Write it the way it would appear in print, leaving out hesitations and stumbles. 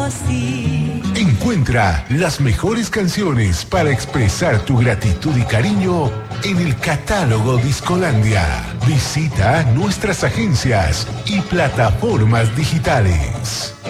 así. Encuentra las mejores canciones para expresar tu gratitud y cariño en el catálogo Discolandia. Visita nuestras agencias y plataformas digitales.